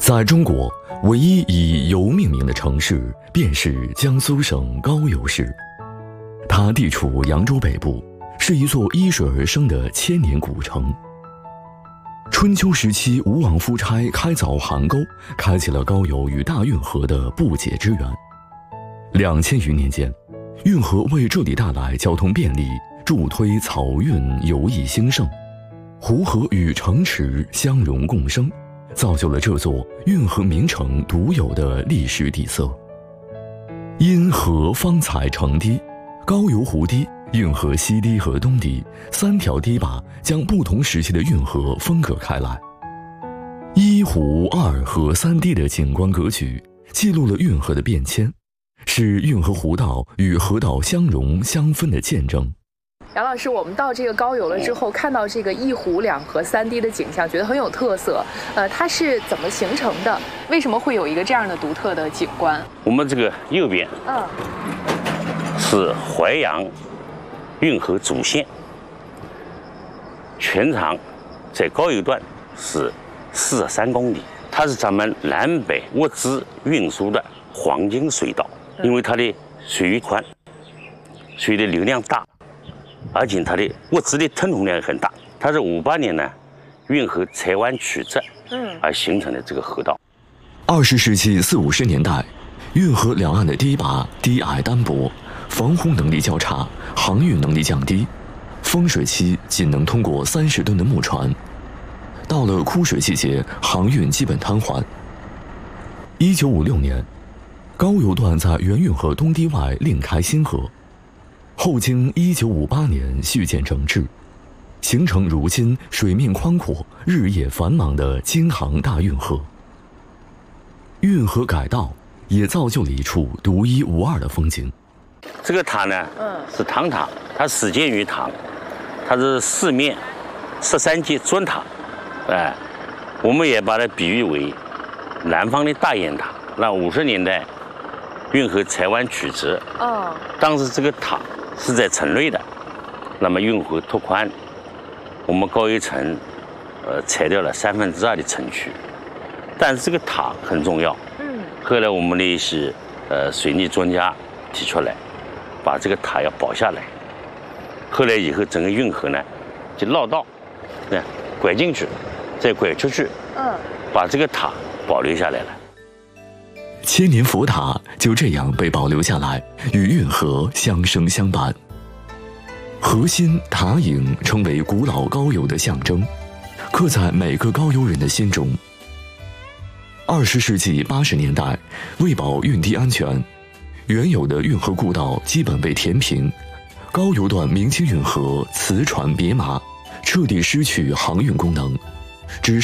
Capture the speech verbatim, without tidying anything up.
在中国，唯一以油命名的城市便是江苏省高邮市。它地处扬州北部，是一座依水而生的千年古城。春秋时期，吴王夫差开凿邗沟，开启了高邮与大运河的不解之缘。两千余年间，运河为这里带来交通便利，助推漕运游艺兴盛。湖河与城池相融共生，造就了这座运河名城独有的历史底色。因河方才成堤，高邮湖堤、运河西堤和东堤三条堤坝将不同时期的运河分隔开来。一湖二河三堤的景观格局记录了运河的变迁，是运河湖道与河道相融相分的见证。 杨老师，我们到这个高邮了之后，看到这个一湖两河三堤的景象，觉得很有特色。呃，它是怎么形成的？为什么会有一个这样的独特的景观？ 我们这个右边，嗯，是淮阳运河主线，全长在高邮段是四十三公里，它是咱们南北物资运输的黄金水道，因为它的水域宽，水的流量大。而且它的物资的吞吐量也很大，它是五八年呢，运河采湾曲折，嗯，而形成的这个河道。 二十世纪四五十年代，运河两岸的堤坝低矮单薄，防洪能力较差，航运能力降低，丰水期仅能通过三十吨的木船，到了枯水季节，航运基本瘫痪。一九五六年，高邮段在原运河东堤外另开新河。后经一九五八年续建整治，形成如今水面宽阔、日夜繁忙的京杭大运河。运河改道也造就了一处独一无二的风景。 这个塔呢，嗯，是唐塔，它始建于唐，它是四面十三级砖塔，哎，我们也把它比喻为南方的大雁塔。那五十年代，运河采湾曲折，哦，当时这个塔是在城内的，那么运河拓宽，我们高邮城，呃，拆掉了三分之二的城区，但是这个塔很重要。嗯。后来我们的一些呃水利专家提出来，把这个塔要保下来。后来以后，整个运河呢就绕道，对，拐进去，再拐出去，嗯，把这个塔保留下来了。 千年佛塔就这样被保留下来，与运河相生相伴。河心塔影成为古老高邮的象征，刻在每个高邮人的心中。二十世纪八十年代，为保运堤安全，原有的运河故道基本被填平，高邮段明清运河磁船别马，彻底失去航运功能，只